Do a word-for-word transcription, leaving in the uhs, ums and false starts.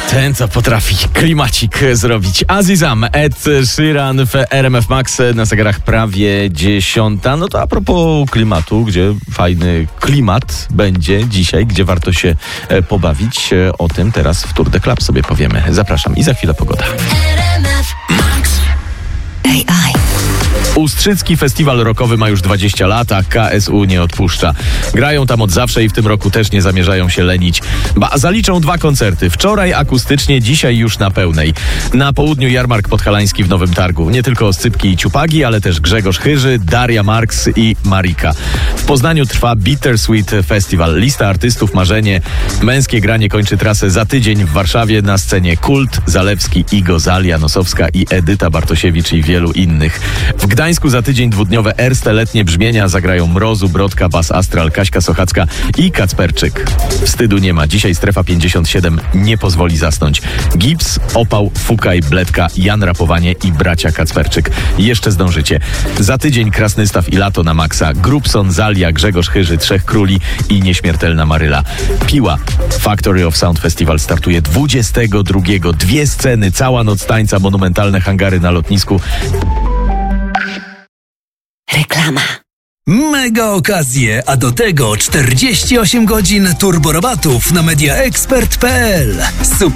Ten, co potrafi klimacik zrobić. Azizam, Ed Sheeran w R M F Max, na zegarach prawie dziesiąta. No to a propos klimatu, gdzie fajny klimat będzie dzisiaj, gdzie warto się pobawić. O tym teraz w Tour de Club sobie powiemy. Zapraszam i za chwilę pogoda. A I. Ustrzycki Festiwal Rockowy ma już dwadzieścia lat, a K S U nie odpuszcza. Grają tam od zawsze i w tym roku też nie zamierzają się lenić. Ba, zaliczą dwa koncerty. Wczoraj akustycznie, dzisiaj już na pełnej. Na południu jarmark podhalański w Nowym Targu. Nie tylko Oscypki i Ciupagi, ale też Grzegorz Chyży, Daria Marks i Marika. W Poznaniu trwa Bittersweet Festival. Lista artystów, marzenie. Męskie granie kończy trasę za tydzień w Warszawie. Na scenie Kult, Zalewski, Igo, Zalia, Nosowska i Edyta Bartosiewicz i wielu innych. W Gdańsku za tydzień dwudniowe erste letnie brzmienia zagrają Mrozu, Brodka, Bas Astral, Kaśka Sochacka i Kacperczyk. Wstydu nie ma. Dzisiaj Strefa pięćdziesiąt siedem nie pozwoli zasnąć. Gips, Opał, Fukaj, Bledka, Jan Rapowanie i bracia Kacperczyk. Jeszcze zdążycie. Za tydzień Krasnystaw i Lato na maksa. Grubson, Zalia, Grzegorz Chyży, Trzech Króli i Nieśmiertelna Maryla. Piła. Factory of Sound Festival startuje dwudziestego drugiego. Dwie sceny, cała noc tańca, monumentalne hangary na lotnisku. Reklama. Mega okazje, a do tego czterdzieści osiem godzin turborobatów na mediaexpert kropka p l. Super